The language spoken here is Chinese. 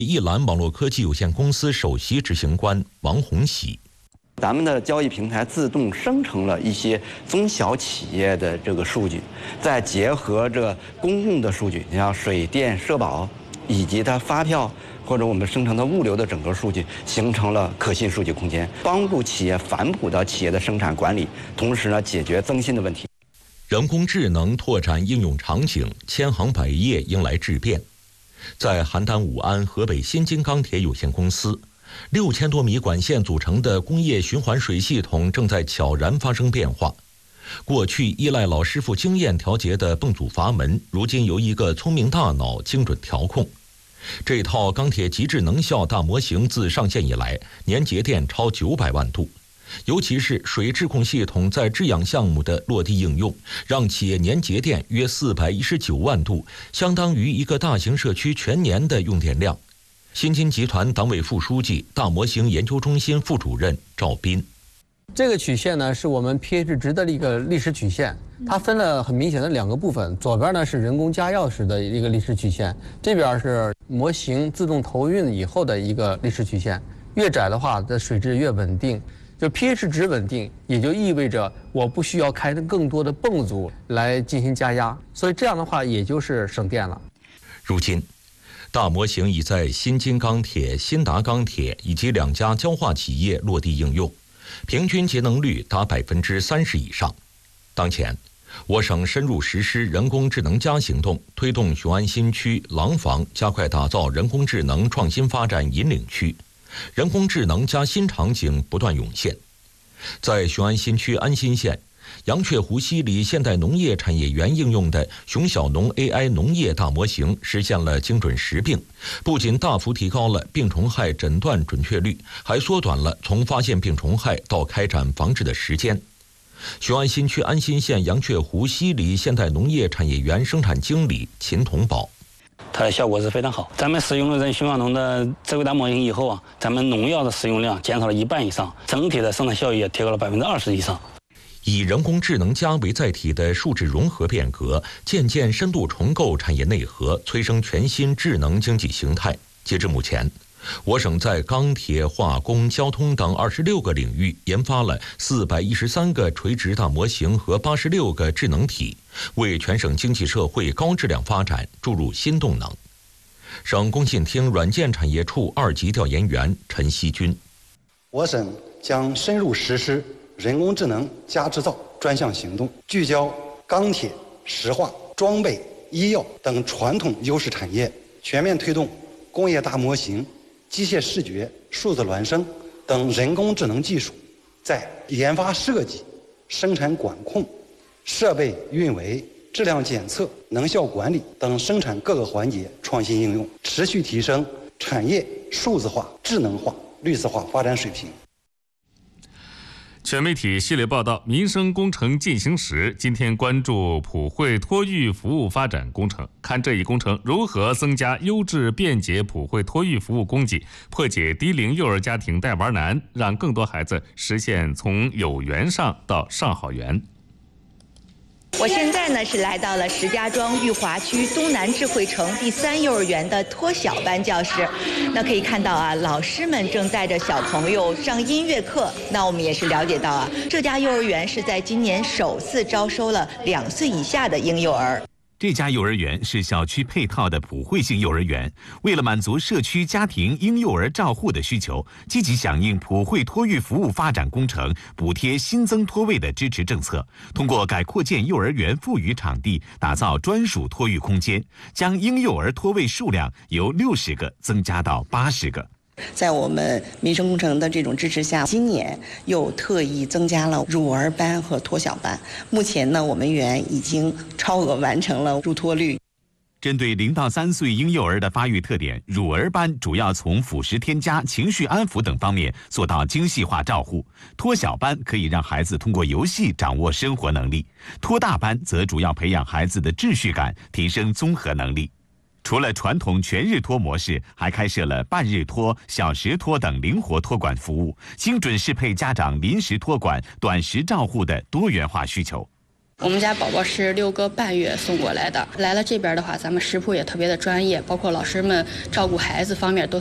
一蓝网络科技有限公司首席执行官王洪喜。 咱们的交易平台自动生成了一些中小企业的这个数据，再结合着公共的数据，像水电社保以及它发票或者我们生成的物流的整个数据，形成了可信数据空间，帮助企业反哺到企业的生产管理，同时呢解决增信的问题。 人工智能拓展应用场景，千行百业迎来质变。在邯郸武安河北新津钢铁有限公司，6000多米管线组成的工业循环水系统正在悄然发生变化。过去依赖老师傅经验调节的泵阻阀门，如今由一个聪明大脑精准调控。这套钢铁极致能效大模型自上线以来，年节电超900万度。尤其是水质控系统在制氧项目的落地应用，让企业年节电约419万度，相当于一个大型社区全年的用电量。新津集团党委副书记、大模型研究中心副主任赵斌。 这个曲线呢，是我们 pH 值的一个历史曲线，它分了很明显的2个部分，左边呢是人工加药时的一个历史曲线，这边是模型自动投运以后的一个历史曲线。越窄的话，的水质越稳定。就 pH 值稳定，也就意味着我不需要开更多的泵组来进行加压，所以这样的话也就是省电了。 如今，大模型已在新津钢铁、新达钢铁以及2家焦化企业落地应用，平均节能率达30%以上。当前，我省深入实施人工智能+行动，推动雄安新区、廊坊加快打造人工智能创新发展引领区。人工智能+新场景不断涌现。在雄安新区安新县，阳雀湖西里现代农业产业园应用的熊小农 AI 农业大模型实现了精准识病，不仅大幅提高了病虫害诊断准确率，还缩短了从发现病虫害到开展防治的时间。雄安新区安新县阳雀湖西里现代农业产业园生产经理秦同宝。 它的效果是非常好。咱们使用了人熊小农的智慧大模型以后啊，咱们农药的使用量减少了1半以上，整体的生产效益也提高了20%以上。 以人工智能+为载体的数字融合变革，渐渐深度重构产业内核，催生全新智能经济形态。截至目前，我省在钢铁、化工、交通等26个领域研发了413个垂直大模型和86个智能体，为全省经济社会高质量发展注入新动能。省工信厅软件产业处2级调研员陈锡军。 我省将深入实施人工智能+制造专项行动，聚焦钢铁、石化、装备、医药等传统优势产业，全面推动工业大模型、机械视觉、数字孪生等人工智能技术在研发设计、生产管控、设备运维、质量检测、能效管理等生产各个环节创新应用，持续提升产业数字化、智能化、绿色化发展水平。 全媒体系列报道：民生工程进行时。今天关注普惠托育服务发展工程，看这一工程如何增加优质便捷普惠托育服务供给，破解低龄幼儿家庭带娃难，让更多孩子实现从有缘上到上好园。 我现在呢是来到了石家庄裕华区东南智慧城第3幼儿园的托小班教室。那可以看到啊，老师们正带着小朋友上音乐课。那我们也是了解到啊，这家幼儿园是在今年首次招收了2岁以下的婴幼儿。 这家幼儿园是小区配套的普惠性幼儿园，为了满足社区家庭婴幼儿照护的需求，积极响应普惠托育服务发展工程补贴新增托位的支持政策，通过改扩建幼儿园富余场地，打造专属托育空间，将婴幼儿托位数量由60个增加到80个。 在我们民生工程的这种支持下，今年又特意增加了乳儿班和托小班。目前呢，我们园已经超额完成了入托率。 针对0到3岁婴幼儿的发育特点，乳儿班主要从辅食添加、情绪安抚等方面做到精细化照护；托小班可以让孩子通过游戏掌握生活能力；托大班则主要培养孩子的秩序感，提升综合能力。除了传统全日托模式，还开设了半日托、小时托等灵活托管服务，精准适配家长临时托管、短时照护的多元化需求。 我们家宝宝是6个半月送过来的，来了这边的话，咱们食谱也特别的专业，包括老师们照顾孩子方面都